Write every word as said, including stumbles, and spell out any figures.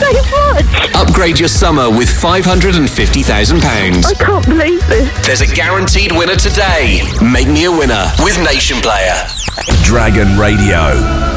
so much. Upgrade your summer with five hundred fifty thousand pounds. I can't believe this. There's a guaranteed winner today. Make me a winner with Nation Player. Dragon Radio.